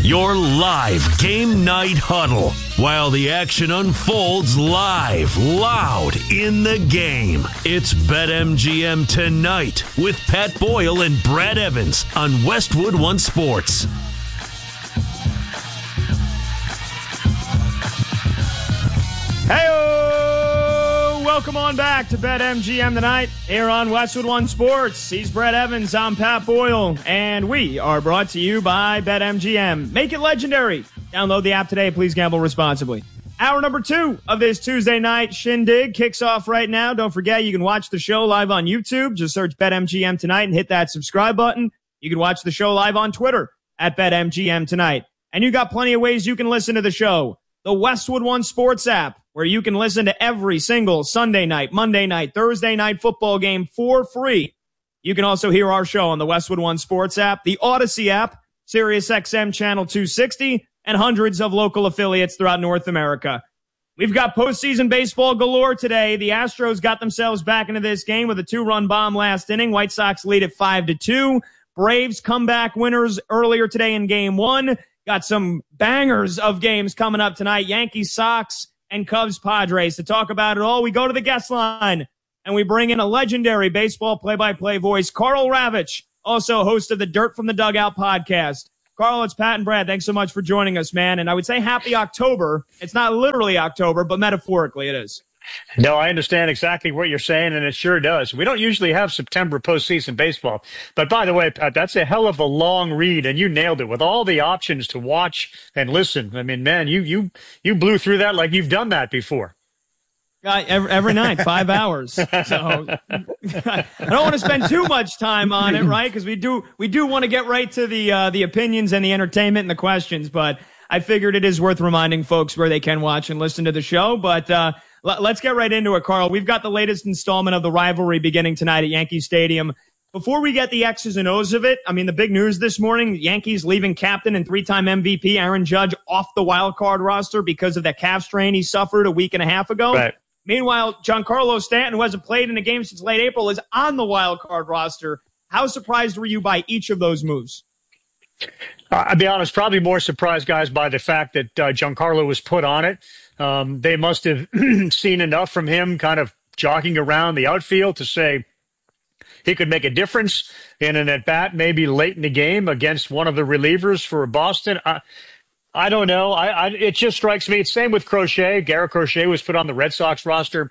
Your live game night huddle while the action unfolds live, loud in the game. It's BetMGM Tonight with Pat Boyle and Brad Evans on Westwood One Sports. Hey-o! Welcome on back to BetMGM Tonight here on Westwood One Sports. He's Brad Evans, I'm Pat Boyle, and we are brought to you by BetMGM. Make it legendary. Download the app today. Please gamble responsibly. Hour number 2 of this Tuesday night shindig kicks off right now. Don't forget, you can watch the show live on YouTube. Just search BetMGM Tonight and hit that subscribe button. You can watch the show live on Twitter at BetMGM Tonight. And you got plenty of ways you can listen to the show. The Westwood One Sports app, where you can listen to every single Sunday night, Monday night, Thursday night football game for free. You can also hear our show on the Westwood One Sports app, the Odyssey app, SiriusXM Channel 260, and hundreds of local affiliates throughout North America. We've got postseason baseball galore today. The Astros got themselves back into this game with a 2-run bomb last inning. White Sox lead at 5-2. Braves comeback winners earlier today in Game 1. Got some bangers of games coming up tonight. Yankees, Sox, and Cubs, Padres. To talk about it all, we go to the guest line, and we bring in a legendary baseball play-by-play voice, Karl Ravech, also host of the Dirt from the Dugout podcast. Karl, it's Pat and Brad. Thanks so much for joining us, man. And I would say happy October. It's not literally October, but metaphorically it is. No, I understand exactly what you're saying, and it sure does. We don't usually have September postseason baseball. But by the way, Pat, that's a hell of a long read, and you nailed it with all the options to watch and listen. I mean, man, you blew through that like you've done that before. Every night, 5 hours. So I don't want to spend too much time on it, right? Because we do want to get right to the opinions and the entertainment and the questions. But I figured it is worth reminding folks where they can watch and listen to the show. But let's get right into it, Karl. We've got the latest installment of the rivalry beginning tonight at Yankee Stadium. Before we get the X's and O's of it, I mean, the big news this morning, Yankees leaving captain and 3-time MVP Aaron Judge off the wild card roster because of that calf strain he suffered a week and a half ago. Right. Meanwhile, Giancarlo Stanton, who hasn't played in a game since late April, is on the wild card roster. How surprised were you by each of those moves? I'll be honest, probably more surprised, guys, by the fact that Giancarlo was put on it. They must have seen enough from him kind of jogging around the outfield to say he could make a difference in an at-bat maybe late in the game against one of the relievers for Boston. I don't know. It just strikes me. It's same with Crochet. Garrett Crochet was put on the Red Sox roster.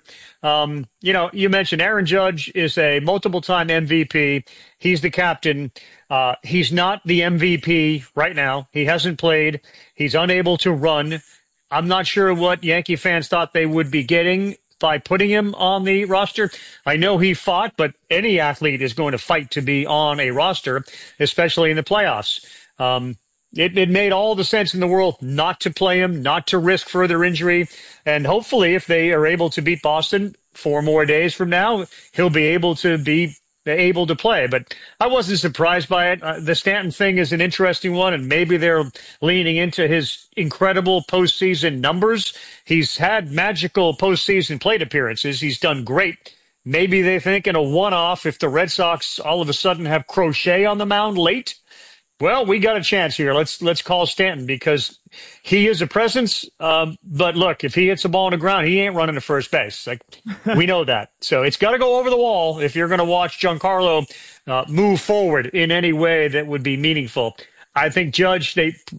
You mentioned Aaron Judge is a multiple-time MVP. He's the captain. He's not the MVP right now. He hasn't played. He's unable to run. I'm not sure what Yankee fans thought they would be getting by putting him on the roster. I know he fought, but any athlete is going to fight to be on a roster, especially in the playoffs. It made all the sense in the world not to play him, not to risk further injury. And hopefully, if they are able to beat Boston 4 more days from now, he'll be able to play. But I wasn't surprised by it. The Stanton thing is an interesting one, and maybe they're leaning into his incredible postseason numbers. He's had magical postseason plate appearances. He's done great. Maybe they think in a one-off, if the Red Sox all of a sudden have Crochet on the mound late, well, we got a chance here. Let's call Stanton because he is a presence. But look, if he hits a ball on the ground, he ain't running to first base. Like we know that. So it's got to go over the wall if you're going to watch Giancarlo move forward in any way that would be meaningful. I think Judge.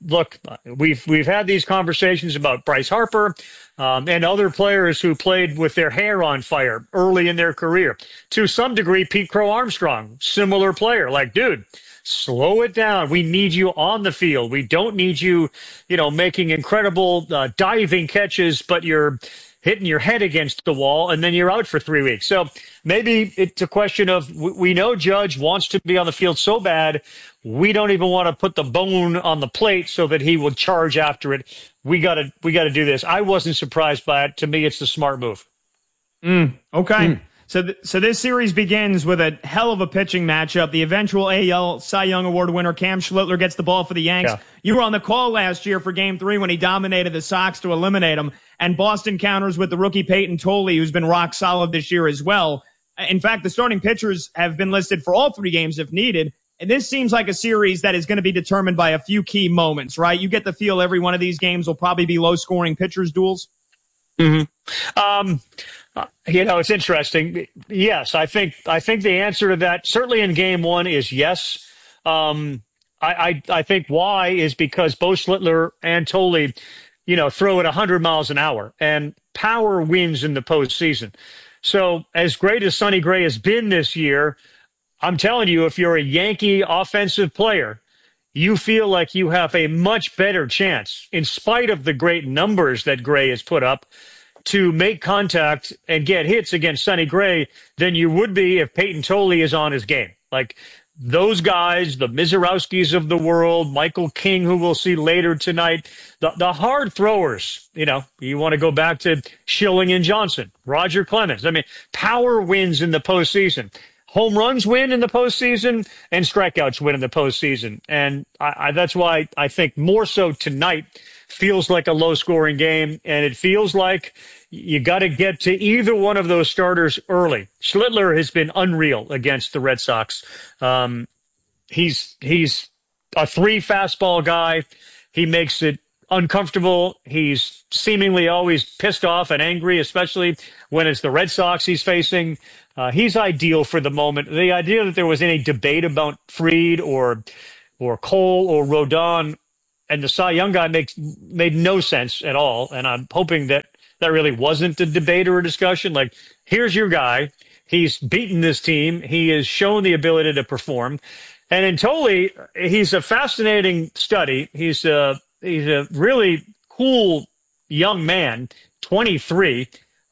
We've had these conversations about Bryce Harper and other players who played with their hair on fire early in their career. To some degree, Pete Crow Armstrong, similar player. Like, dude, slow it down. We need you on the field. We don't need you, making incredible diving catches, but you're hitting your head against the wall, and then you're out for 3 weeks. So maybe it's a question of we know Judge wants to be on the field so bad, we don't even want to put the bone on the plate so that he will charge after it. We got to do this. I wasn't surprised by it. To me, it's the smart move. Okay. So this series begins with a hell of a pitching matchup. The eventual AL Cy Young Award winner, Cam Schlittler, gets the ball for the Yanks. Yeah. You were on the call last year for Game 3 when he dominated the Sox to eliminate them. And Boston counters with the rookie Peyton Tolle, who's been rock solid this year as well. In fact, the starting pitchers have been listed for all 3 games if needed. And this seems like a series that is going to be determined by a few key moments, right? You get the feel every one of these games will probably be low-scoring pitchers' duels. Mm-hmm. It's interesting. Yes, I think the answer to that, certainly in game one, is yes. I think why is because both Schlittler and Tolle, throw at 100 miles an hour, and power wins in the postseason. So as great as Sonny Gray has been this year, I'm telling you, if you're a Yankee offensive player, you feel like you have a much better chance, in spite of the great numbers that Gray has put up, to make contact and get hits against Sonny Gray than you would be if Peyton Tolle is on his game. Like those guys, the Mizorowskis of the world, Michael King, who we'll see later tonight, the hard throwers, you want to go back to Schilling and Johnson, Roger Clemens. I mean, power wins in the postseason. Home runs win in the postseason, and strikeouts win in the postseason. And that's why I think more so tonight feels like a low-scoring game, and it feels like you got to get to either one of those starters early. Schlittler has been unreal against the Red Sox. He's a 3 fastball guy. He makes it uncomfortable. He's seemingly always pissed off and angry, especially when it's the Red Sox he's facing. He's ideal for the moment. The idea that there was any debate about Fried or Cole or Rodon and the Cy Young guy made no sense at all. And I'm hoping that really wasn't a debate or a discussion. Like, here's your guy. He's beaten this team. He has shown the ability to perform. And in Tolle, he's a fascinating study. He's a really cool young man, 23.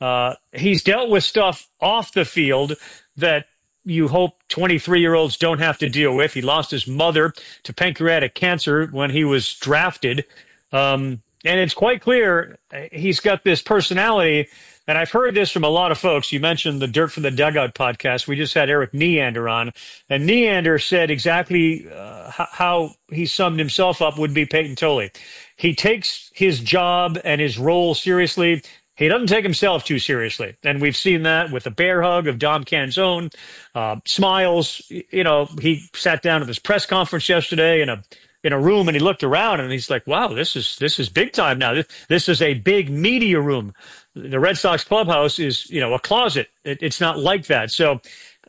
He's dealt with stuff off the field that you hope 23-year-olds don't have to deal with. He lost his mother to pancreatic cancer when he was drafted. And it's quite clear he's got this personality. And I've heard this from a lot of folks. You mentioned the Dirt from the Dugout podcast. We just had Eric Neander on. And Neander said exactly how he summed himself up would be Peyton Tolle. He takes his job and his role seriously. He doesn't take himself too seriously. And we've seen that with the bear hug of Dom Canzone. Smiles, he sat down at this press conference yesterday in a room, and he looked around and he's like, wow, this is big time now. This is a big media room. The Red Sox clubhouse is, a closet. It's not like that. So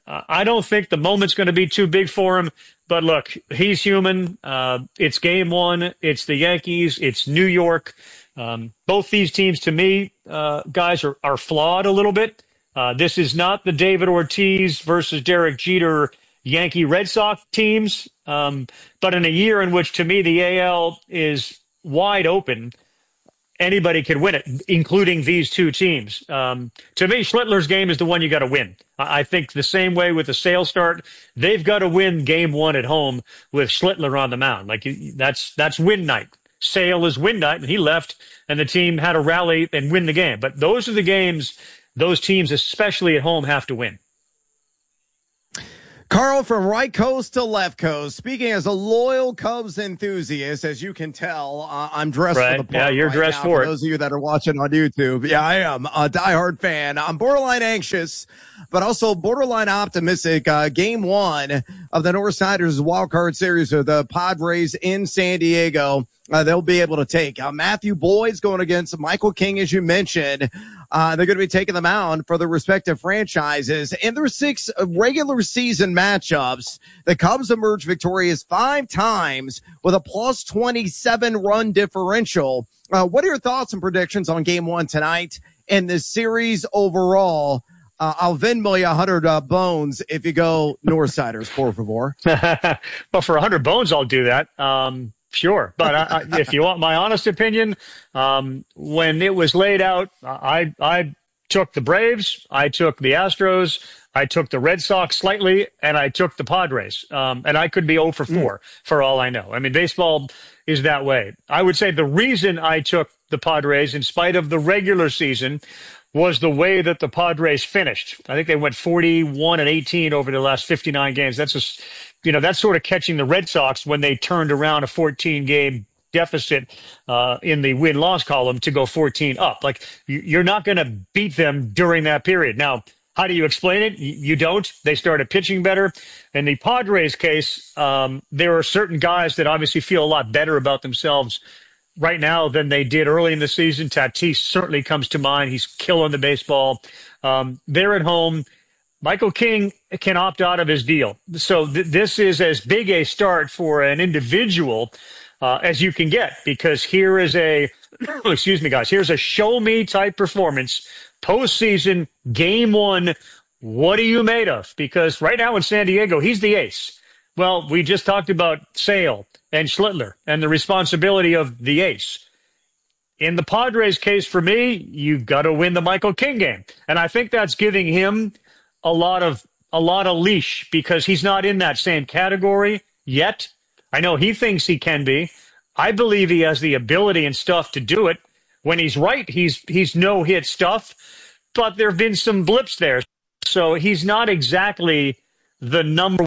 I don't think the moment's going to be too big for him. But look, he's human. It's game one. It's the Yankees. It's New York. Both these teams, to me, guys, are flawed a little bit. This is not the David Ortiz versus Derek Jeter Yankee Red Sox teams. But in a year in which, to me, the AL is wide open, anybody can win it, including these two teams. To me, Schlittler's game is the one you got to win. I think the same way with the Sale start, they've got to win game one at home with Schlittler on the mound. Like that's win night. Sale is win night, and he left, and the team had to rally and win the game. But those are the games those teams, especially at home, have to win. Carl, from right coast to left coast, speaking as a loyal Cubs enthusiast, as you can tell, I'm dressed for the part. Yeah, you're dressed for it. For those of you that are watching on YouTube. Yeah, I am a diehard fan. I'm borderline anxious, but also borderline optimistic. Game one of the Northsiders wildcard series of the Padres in San Diego. They'll be able to take Matthew Boyd's going against Michael King, as you mentioned. They're going to be taking the mound for their respective franchises. In their 6 regular season matchups, the Cubs emerged victorious 5 times with a plus 27 run differential. What are your thoughts and predictions on game one tonight and this series overall? I'll Venmo you 100 bones if you go Northsiders, por favor. But for 100 bones, I'll do that. Sure. But if you want my honest opinion, when it was laid out, I took the Braves, I took the Astros, I took the Red Sox slightly, and I took the Padres. And I could be 0 for 4 for all I know. I mean, baseball is that way. I would say the reason I took the Padres, in spite of the regular season, was the way that the Padres finished. I think they went 41-18 over the last 59 games. That's just, that's sort of catching the Red Sox when they turned around a 14-game deficit in the win-loss column to go 14 up. Like, you're not going to beat them during that period. Now, How do you explain it? You don't. They started pitching better. In the Padres case, there are certain guys that obviously feel a lot better about themselves right now than they did early in the season. Tatis certainly comes to mind. He's killing the baseball. They're at home. Michael King can opt out of his deal. So this is as big a start for an individual as you can get, because here is a, excuse me, guys, here's a show me type performance, postseason, game one. What are you made of? Because right now in San Diego, he's the ace. Well, we just talked about Sale and Schlittler and the responsibility of the ace. In the Padres case, for me, you've got to win the Michael King game. And I think that's giving him a lot of leash, because he's not in that same category yet. I know he thinks he can be. I believe he has the ability and stuff to do it. When he's right, he's no-hit stuff, but there have been some blips there. So he's not exactly the number.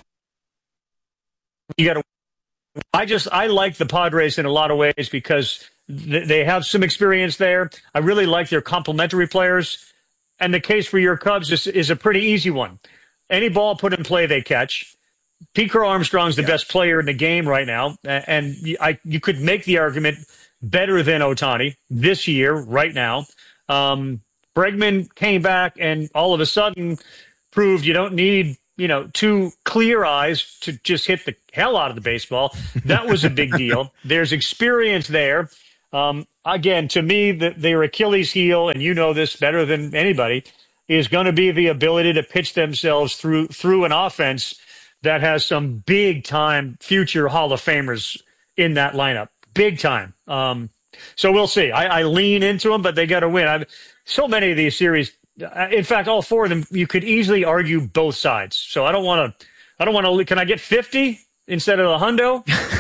You got to. I like the Padres in a lot of ways because they have some experience there. I really like their complementary players. And the case for your Cubs is a pretty easy one. Any ball put in play, they catch. Pete Crow Armstrong's the best player in the game right now. And you could make the argument better than Ohtani this year, right now. Bregman came back and all of a sudden proved you don't need, two clear eyes to just hit the hell out of the baseball. That was a big deal. There's experience there. Again, to me, their Achilles heel, and you know this better than anybody, is going to be the ability to pitch themselves through an offense that has some big-time future Hall of Famers in that lineup. Big time. So we'll see. I lean into them, but they got to win. So many of these series, in fact, all four of them, you could easily argue both sides. So I don't want to. Can I get 50 instead of the hundo?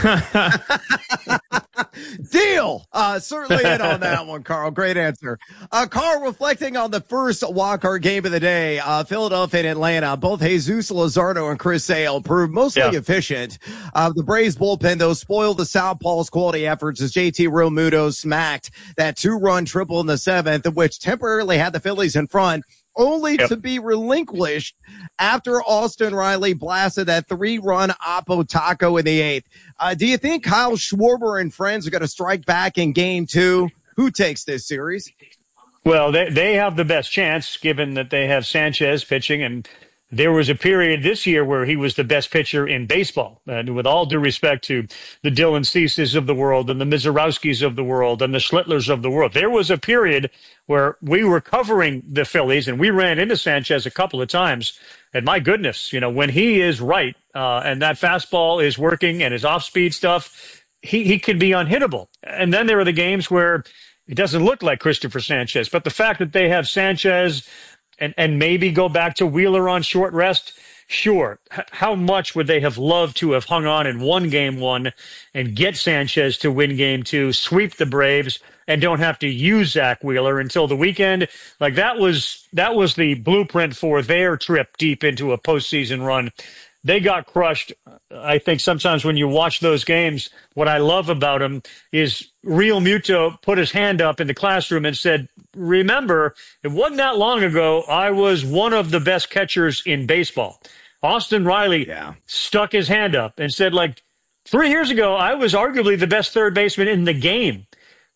Deal. Certainly in on that one, Carl. Great answer. Carl, reflecting on the first wildcard game of the day, Philadelphia and Atlanta, both Jesus Luzardo and Chris Sale proved mostly efficient. The Braves bullpen, though, spoiled the Southpaws' quality efforts as JT Realmuto smacked that 2-run triple in the seventh, which temporarily had the Phillies in front, only to be relinquished after Austin Riley blasted that 3-run Oppo Taco in the eighth. Do you think Kyle Schwarber and friends are going to strike back in game two? Who takes this series? Well, they have the best chance, given that they have Sanchez pitching, and there was a period this year where he was the best pitcher in baseball. And with all due respect to the Dylan Ceases of the world and the Mizorowskis of the world and the Schlittlers of the world, there was a period where we were covering the Phillies and we ran into Sanchez a couple of times. And my goodness, when he is right and that fastball is working and his off-speed stuff, he can be unhittable. And then there are the games where it doesn't look like Christopher Sanchez. But the fact that they have Sanchez and maybe go back to Wheeler on short rest, sure. How much would they have loved to have hung on and won game one and get Sanchez to win game two, sweep the Braves, and don't have to use Zach Wheeler until the weekend? Like that was the blueprint for their trip deep into a postseason run. They got crushed. I think sometimes when you watch those games, what I love about him is Realmuto put his hand up in the classroom and said, remember, it wasn't that long ago, I was one of the best catchers in baseball. Austin Riley stuck his hand up and said, 3 years ago, I was arguably the best third baseman in the game.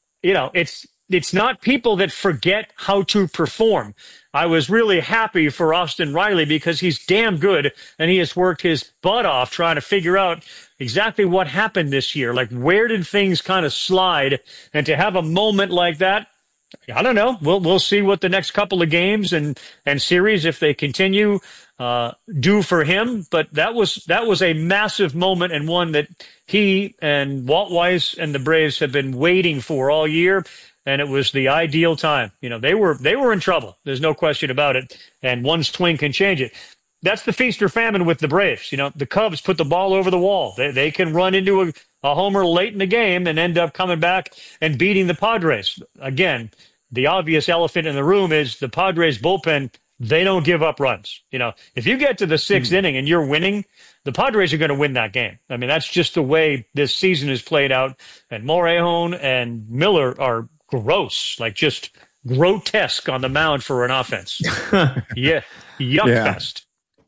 It's not people that forget how to perform. I was really happy for Austin Riley because he's damn good, and he has worked his butt off trying to figure out exactly what happened this year. Like, where did things kind of slide? And to have a moment like that, I don't know. We'll see what the next couple of games and series, if they continue, do for him. But that was a massive moment, and one that he and Walt Weiss and the Braves have been waiting for all year. And it was the ideal time. They were in trouble. There's no question about it. And one swing can change it. That's the feast or famine with the Braves. The Cubs put the ball over the wall. They can run into a homer late in the game and end up coming back and beating the Padres. Again, the obvious elephant in the room is the Padres bullpen. They don't give up runs. If you get to the sixth inning and you're winning, the Padres are going to win that game. I mean, that's just the way this season is played out. And Morejon and Miller are gross, just grotesque on the mound for an offense. Yeah, yuck fest.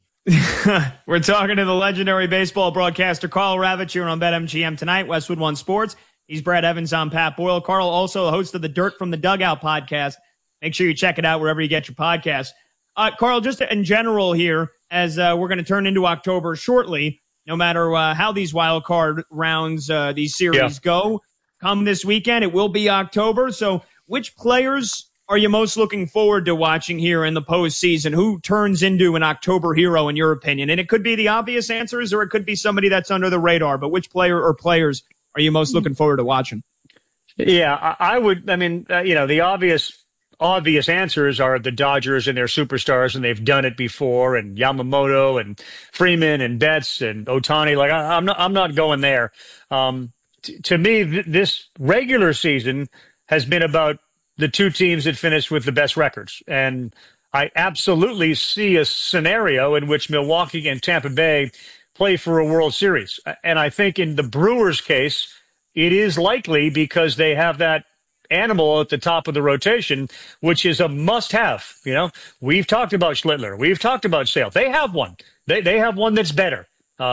We're talking to the legendary baseball broadcaster Carl Ravitch here on BetMGM tonight, Westwood One Sports. He's Brad Evans. I'm Pat Boyle. Carl, also the host of the Dirt from the Dugout podcast. Make sure you check it out wherever you get your podcasts. Carl, just in general here, as we're going to turn into October shortly, no matter how these wild card rounds, these series go, come this weekend, it will be October. So which players are you most looking forward to watching here in the postseason? Who turns into an October hero, in your opinion? And it could be the obvious answers, or it could be somebody that's under the radar. But which player or players are you most looking forward to watching? Yeah, I would. I mean, the obvious answers are the Dodgers and their superstars, and they've done it before, and Yamamoto and Freeman and Betts and Ohtani. Like, I'm not going there. To me, this regular season has been about the two teams that finished with the best records. And I absolutely see a scenario in which Milwaukee and Tampa Bay play for a World Series. And I think in the Brewers' case, it is likely because they have that animal at the top of the rotation, which is a must-have. We've talked about Schlittler. We've talked about Sale. They have one. They have one that's better.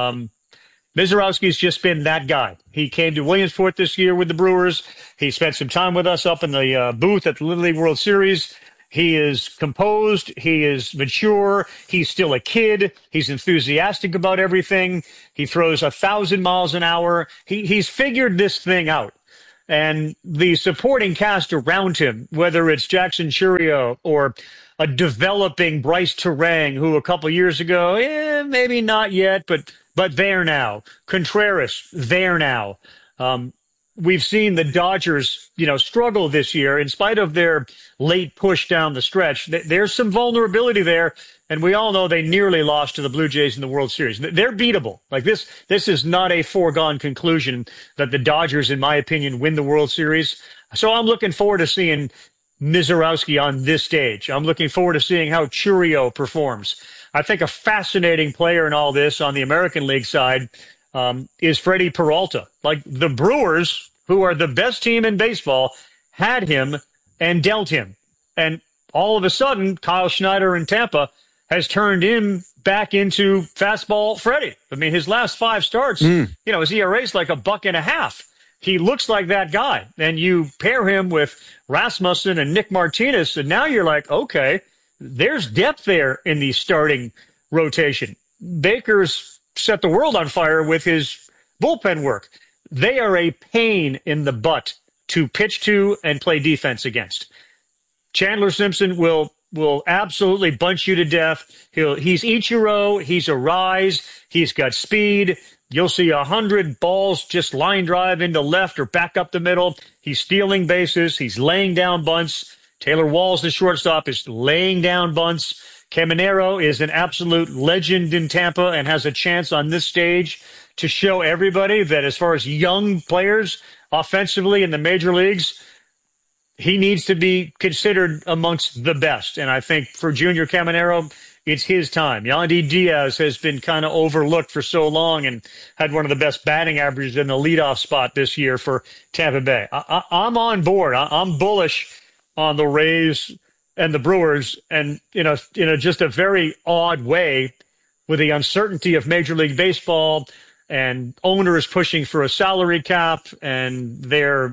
Mizorowski's just been that guy. He came to Williamsport this year with the Brewers. He spent some time with us up in the booth at the Little League World Series. He is composed. He is mature. He's still a kid. He's enthusiastic about everything. He throws 1,000 miles an hour. He's figured this thing out. And the supporting cast around him, whether it's Jackson Chourio or a developing Bryce Terang, who a couple years ago, maybe not yet, but there now. Contreras, there now. We've seen the Dodgers, struggle this year in spite of their late push down the stretch. There's some vulnerability there, and we all know they nearly lost to the Blue Jays in the World Series. They're beatable. Like this is not a foregone conclusion that the Dodgers, in my opinion, win the World Series. So I'm looking forward to seeing Mizorowski on this stage. I'm looking forward to seeing how Chourio performs. I think a fascinating player in all this on the American League side is Freddie Peralta. Like the Brewers, who are the best team in baseball, had him and dealt him. And all of a sudden, Kyle Schneider in Tampa has turned him back into fastball Freddie. I mean, his last 5 starts, his ERA is like $1.50. He looks like that guy. And you pair him with Rasmussen and Nick Martinez, and now you're like, okay, there's depth there in the starting rotation. Baker's set the world on fire with his bullpen work. They are a pain in the butt to pitch to and play defense against. Chandler Simpson will absolutely bunch you to death. He's Ichiro. He's a rise. He's got speed. You'll see 100 balls just line drive into left or back up the middle. He's stealing bases. He's laying down bunts. Taylor Walls, the shortstop, is laying down bunts. Caminero is an absolute legend in Tampa and has a chance on this stage to show everybody that as far as young players offensively in the major leagues, he needs to be considered amongst the best. And I think for Junior Caminero, it's his time. Yandy Diaz has been kind of overlooked for so long and had one of the best batting averages in the leadoff spot this year for Tampa Bay. I'm on board. I'm bullish on the Rays and the Brewers, and in a just a very odd way, with the uncertainty of Major League Baseball and owners pushing for a salary cap and their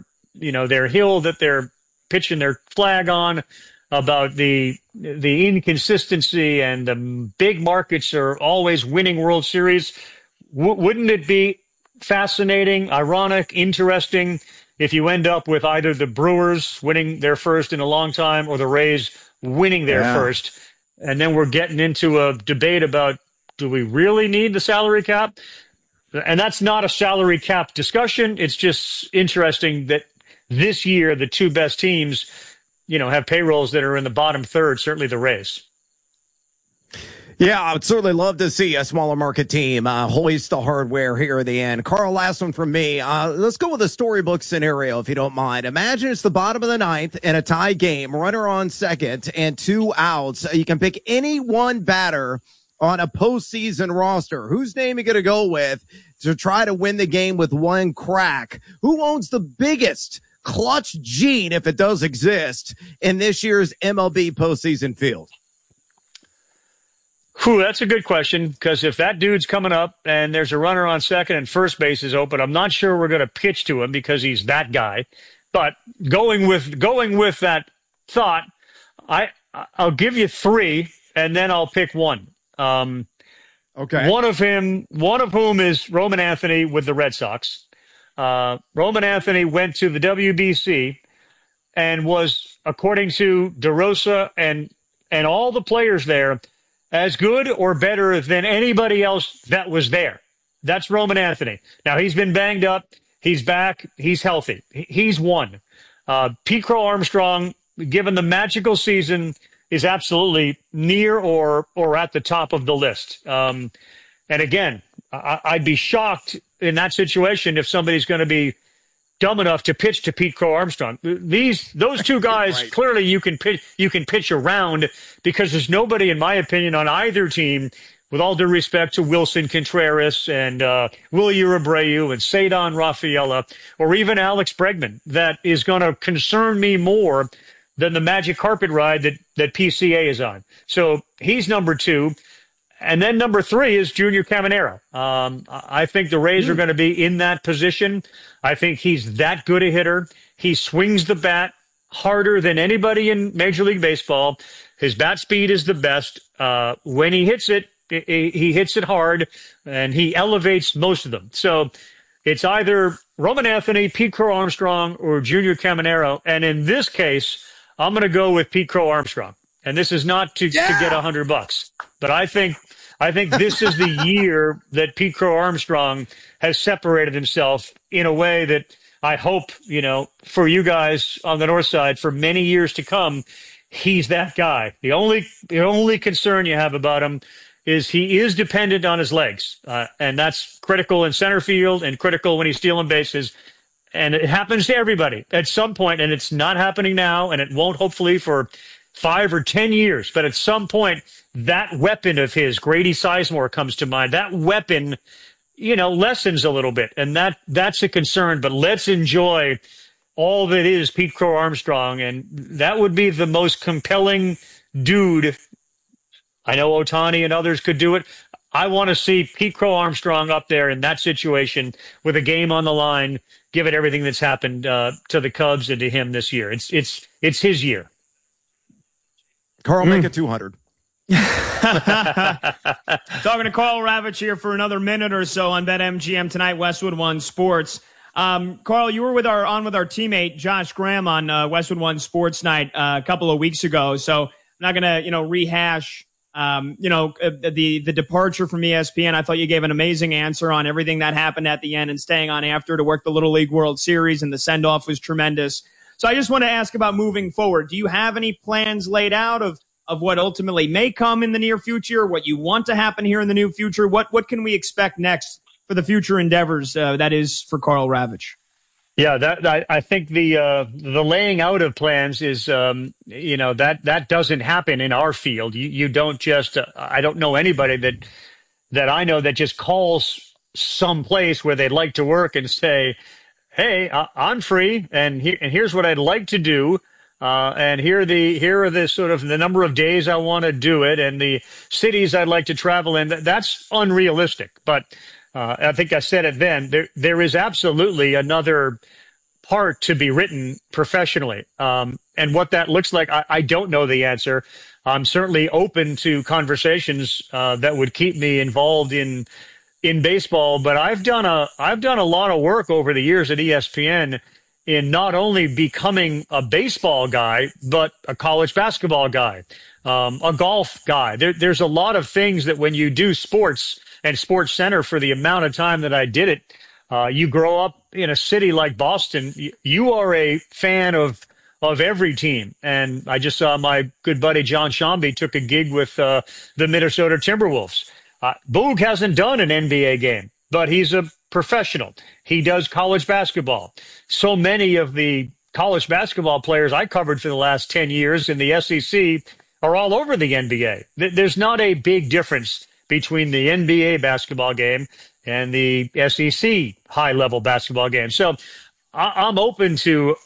hill that they're pitching their flag on about the inconsistency and the big markets are always winning World Series. Wouldn't it be fascinating, ironic, interesting if you end up with either the Brewers winning their first in a long time or the Rays winning their first? And then we're getting into a debate about, do we really need the salary cap? And that's not a salary cap discussion. It's just interesting that this year, the two best teams, have payrolls that are in the bottom third, certainly the Rays. Yeah, I would certainly love to see a smaller market team hoist the hardware here at the end. Carl, last one from me. Let's go with a storybook scenario, if you don't mind. Imagine it's the bottom of the ninth in a tie game, runner on second, and 2 outs. You can pick any one batter on a postseason roster. Whose name are you going to go with to try to win the game with one crack? Who owns the biggest clutch gene, if it does exist, in this year's MLB postseason field? Whew, that's a good question, because if that dude's coming up and there's a runner on second and first base is open, I'm not sure we're going to pitch to him because he's that guy. But going with that thought, I'll give you three, and then I'll pick one. Okay. One of whom is Roman Anthony with the Red Sox. Roman Anthony went to the WBC and was, according to DeRosa and all the players there, as good or better than anybody else that was there. That's Roman Anthony. Now, he's been banged up. He's back. He's healthy. He's one. Pete Crow Armstrong, given the magical season, is absolutely near or at the top of the list. And again, I'd be shocked in that situation if somebody's going to be dumb enough to pitch to Pete Crow Armstrong. Those two guys, right. Clearly you can pitch around, because there's nobody, in my opinion, on either team, with all due respect to Wilson Contreras and Wilyer Abreu and Cedar Rafaela, or even Alex Bregman, that is going to concern me more than the magic carpet ride that PCA is on. So he's number two. And then number three is Junior Caminero. I think the Rays are going to be in that position. I think he's that good a hitter. He swings the bat harder than anybody in Major League Baseball. His bat speed is the best. When he hits it, he hits it hard, and he elevates most of them. So it's either Roman Anthony, Pete Crow Armstrong, or Junior Caminero. And in this case, I'm going to go with Pete Crow Armstrong. And this is not to get $100, but I think this is the year that Pete Crow Armstrong has separated himself in a way that I hope, for you guys on the north side for many years to come, he's that guy. The only concern you have about him is he is dependent on his legs, and that's critical in center field and critical when he's stealing bases. And it happens to everybody at some point, and it's not happening now, and it won't hopefully for 5 or 10 years. But at some point, that weapon of his, Grady Sizemore, comes to mind. That weapon, lessens a little bit, and that's a concern. But let's enjoy all that is Pete Crow Armstrong, and that would be the most compelling dude. I know Ohtani and others could do it. I want to see Pete Crow Armstrong up there in that situation with a game on the line, given everything that's happened to the Cubs and to him this year. It's his year. Carl, make it 200. Talking to Carl Ravitch here for another minute or so on BetMGM tonight, Westwood One Sports. Carl, you were on with our teammate Josh Graham on Westwood One Sports Night a couple of weeks ago. So I'm not going to rehash the departure from ESPN. I thought you gave an amazing answer on everything that happened at the end and staying on after to work the Little League World Series, and the send-off was tremendous. So I just want to ask about moving forward. Do you have any plans laid out of what ultimately may come in the near future, what you want to happen here in the near future? What can we expect next for the future endeavors that is for Carl Ravitch? Yeah, I think the laying out of plans is, that doesn't happen in our field. You don't just, I don't know anybody that I know that just calls some place where they'd like to work and say, hey, I'm free, and here's what I'd like to do. And here are the sort of the number of days I want to do it and the cities I'd like to travel in. That's unrealistic. But I think I said it then. There is absolutely another part to be written professionally. And what that looks like, I don't know the answer. I'm certainly open to conversations that would keep me involved in baseball. But I've done a lot of work over the years at ESPN in not only becoming a baseball guy, but a college basketball guy, a golf guy. There's a lot of things that when you do sports and Sports Center for the amount of time that I did it, you grow up in a city like Boston, you are a fan of every team. And I just saw my good buddy John Shambi took a gig with the Minnesota Timberwolves. Boog hasn't done an NBA game, but he's a professional. He does college basketball. So many of the college basketball players I covered for the last 10 years in the SEC are all over the NBA. There's not a big difference between the NBA basketball game and the SEC high-level basketball game. So I'm open to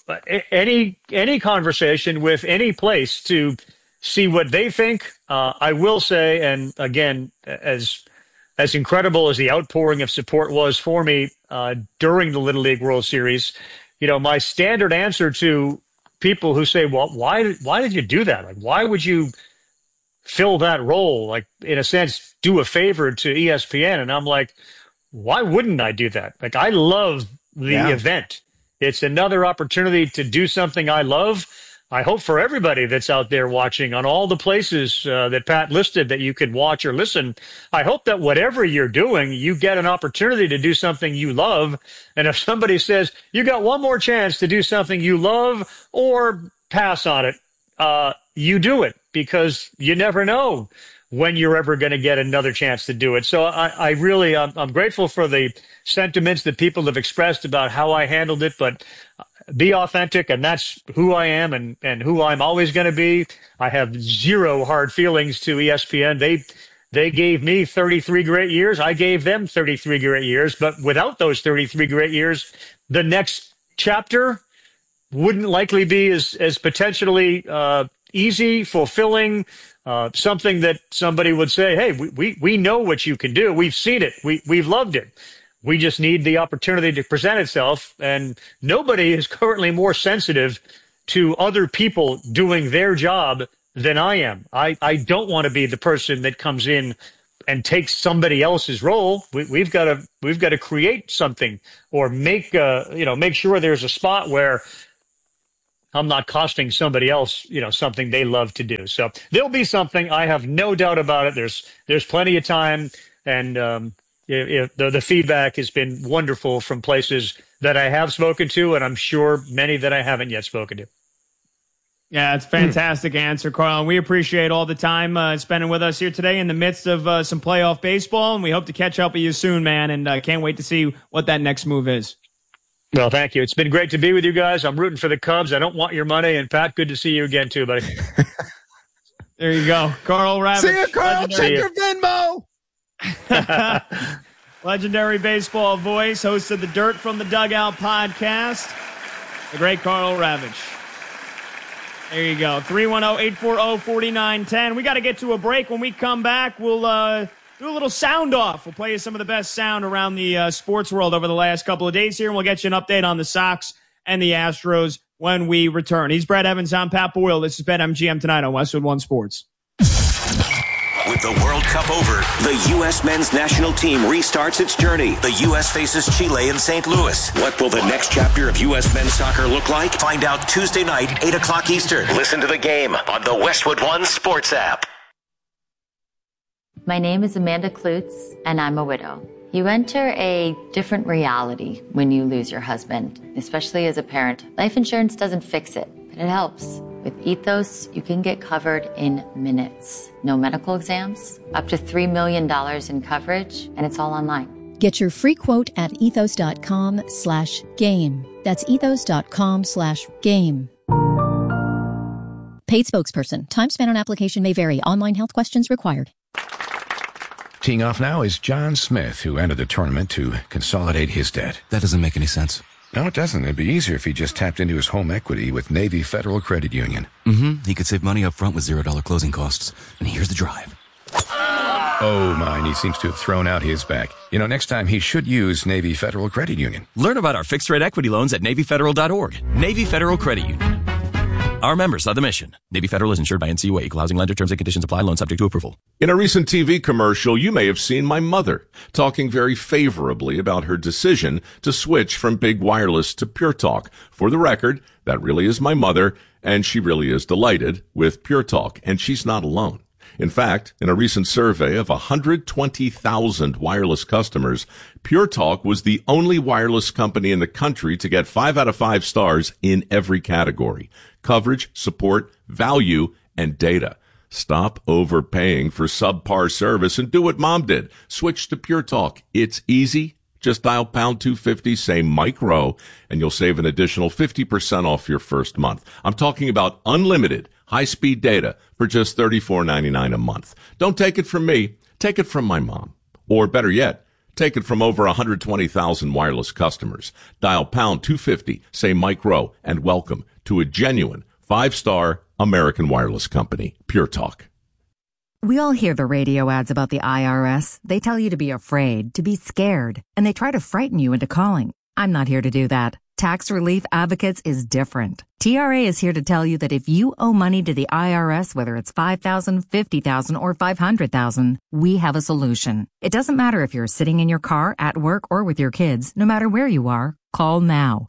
any conversation with any place to see what they think. I will say, and again, as incredible as the outpouring of support was for me during the Little League World Series, my standard answer to people who say, well, why did you do that? Like, why would you fill that role? Like, in a sense, do a favor to ESPN. And I'm like, why wouldn't I do that? Like, I love the event. It's another opportunity to do something I love. I hope for everybody that's out there watching on all the places that Pat listed that you could watch or listen, I hope that whatever you're doing, you get an opportunity to do something you love. And if somebody says, you got one more chance to do something you love or pass on it, you do it, because you never know when you're ever going to get another chance to do it. So I really, I'm grateful for the sentiments that people have expressed about how I handled it, but be authentic, and that's who I am and who I'm always going to be. I have zero hard feelings to ESPN. They gave me 33 great years. I gave them 33 great years, but without those 33 great years, the next chapter wouldn't likely be as potentially easy, fulfilling, something that somebody would say, hey, we know what you can do. We've seen it. We've loved it. We just need the opportunity to present itself. And nobody is currently more sensitive to other people doing their job than I am. I don't want to be the person that comes in and takes somebody else's role. We've got to create something, or make sure there's a spot where I'm not costing somebody else, something they love to do. So there'll be something. I have no doubt about it. There's plenty of time, and the feedback has been wonderful from places that I have spoken to, and I'm sure many that I haven't yet spoken to. Yeah, it's a fantastic answer, Carl. And we appreciate all the time spending with us here today in the midst of some playoff baseball, and we hope to catch up with you soon, man, and can't wait to see what that next move is. Well, thank you. It's been great to be with you guys. I'm rooting for the Cubs. I don't want your money. And Pat, good to see you again too, buddy. There you go. Carl Ravitch. See you, Carl. Check your Venmo. Legendary baseball voice, host of the Dirt from the Dugout podcast, the great Carl Ravitch. There you go. 310-840-4910. We got to get to a break. When we come back, we'll do a little sound off. We'll play you some of the best sound around the sports world over the last couple of days here, and we'll get you an update on the Sox and the Astros when we return. He's Brett Evans. I'm Pat Boyle. This is BetMGM tonight on Westwood One Sports. With the World Cup over, the U.S. men's national team restarts its journey. The U.S. faces Chile in St. Louis. What will the next chapter of U.S. men's soccer look like? Find out Tuesday night, 8 o'clock Eastern. Listen to the game on the Westwood One Sports app. My name is Amanda Klutz, and I'm a widow. You enter a different reality when you lose your husband, especially as a parent. Life insurance doesn't fix it, but it helps. With Ethos, you can get covered in minutes. No medical exams, up to $3 million in coverage, and it's all online. Get your free quote at ethos.com/game. That's ethos.com/game. Paid spokesperson. Time spent on application may vary. Online health questions required. Teeing off now is John Smith, who entered the tournament to consolidate his debt. That doesn't make any sense. No, it doesn't. It'd be easier if he just tapped into his home equity with Navy Federal Credit Union. He could save money up front with $0 closing costs. And here's the drive. Oh, my, he seems to have thrown out his back. Next time he should use Navy Federal Credit Union. Learn about our fixed-rate equity loans at NavyFederal.org. Navy Federal Credit Union. Our members of the mission. Navy Federal is insured by NCUA. Equal housing lender. Terms and conditions apply. Loan subject to approval. In a recent TV commercial, you may have seen my mother talking very favorably about her decision to switch from Big Wireless to Pure Talk. For the record, that really is my mother, and she really is delighted with Pure Talk, and she's not alone. In fact, in a recent survey of 120,000 wireless customers, Pure Talk was the only wireless company in the country to get 5 out of 5 stars in every category: coverage, support, value, and data. Stop overpaying for subpar service and do what Mom did. Switch to Pure Talk. It's easy. Just dial pound 250, say Mike Rowe, and you'll save an additional 50% off your first month. I'm talking about unlimited high-speed data for just $34.99 a month. Don't take it from me. Take it from my mom. Or better yet, Take it from over 120,000 wireless customers. Dial pound 250, say Mike Rowe, and welcome to a genuine 5-star American wireless company, Pure Talk. We all hear the radio ads about the IRS. They tell you to be afraid, to be scared, and they try to frighten you into calling. I'm not here to do that. Tax Relief Advocates is different. TRA is here to tell you that if you owe money to the IRS, whether it's $5,000, $50,000, or $500,000, we have a solution. It doesn't matter if you're sitting in your car, at work, or with your kids. No matter where you are, call now.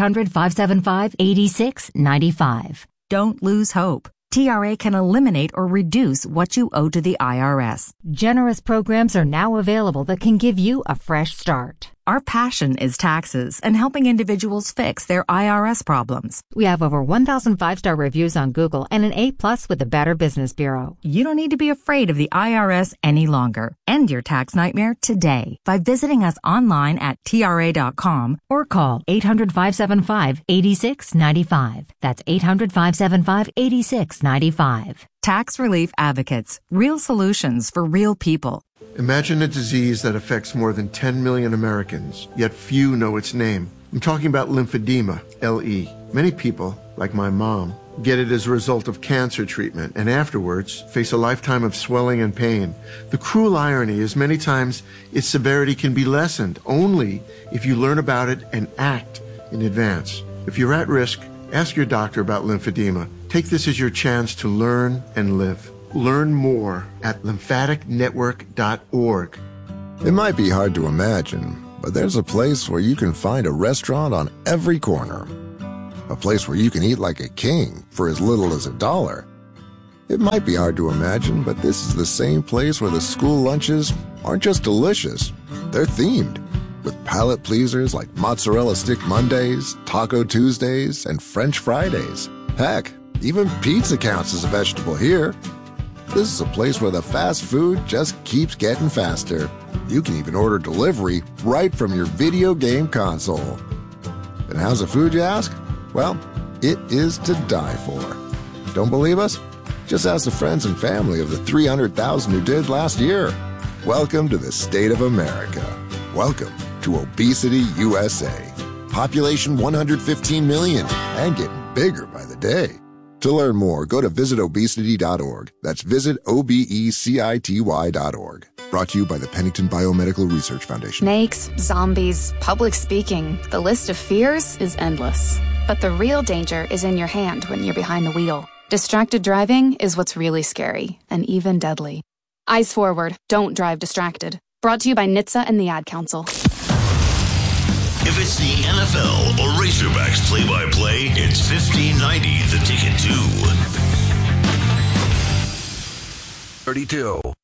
800-575-8695. Don't lose hope. TRA can eliminate or reduce what you owe to the IRS. Generous programs are now available that can give you a fresh start. Our passion is taxes and helping individuals fix their IRS problems. We have over 1,000 5-star reviews on Google and an A+ with the Better Business Bureau. You don't need to be afraid of the IRS any longer. End your tax nightmare today by visiting us online at TRA.com or call 800-575-8695. That's 800-575-8695. Tax Relief Advocates. Real solutions for real people. Imagine a disease that affects more than 10 million Americans, yet few know its name. I'm talking about lymphedema, LE. Many people, like my mom, get it as a result of cancer treatment and afterwards face a lifetime of swelling and pain. The cruel irony is many times its severity can be lessened only if you learn about it and act in advance. If you're at risk, ask your doctor about lymphedema. Take this as your chance to learn and live. Learn more at lymphaticnetwork.org. It might be hard to imagine, but there's a place where you can find a restaurant on every corner. A place where you can eat like a king for as little as $1. It might be hard to imagine, but this is the same place where the school lunches aren't just delicious, they're themed. With palate pleasers like Mozzarella Stick Mondays, Taco Tuesdays, and French Fridays. Heck, even pizza counts as a vegetable here. This is a place where the fast food just keeps getting faster. You can even order delivery right from your video game console. And how's the food, you ask? Well, it is to die for. Don't believe us? Just ask the friends and family of the 300,000 who did last year. Welcome to the state of America. Welcome to Obesity USA. Population 115 million and getting bigger by the day. To learn more, go to visitobesity.org. That's visitobecity.org. Brought to you by the Pennington Biomedical Research Foundation. Snakes, zombies, public speaking. The list of fears is endless. But the real danger is in your hand when you're behind the wheel. Distracted driving is what's really scary and even deadly. Eyes forward. Don't drive distracted. Brought to you by NHTSA and the Ad Council. If it's the NFL or Razorbacks play-by-play, it's 1590 The Ticket too. 32.